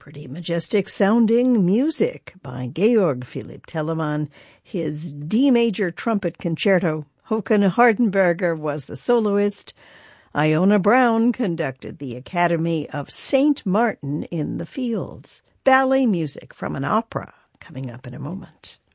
Pretty majestic sounding music by Georg Philipp Telemann, his D major trumpet concerto. Håkan Hardenberger was the soloist. Iona Brown conducted the Academy of St. Martin in the Fields. Ballet music from an opera coming up in a moment.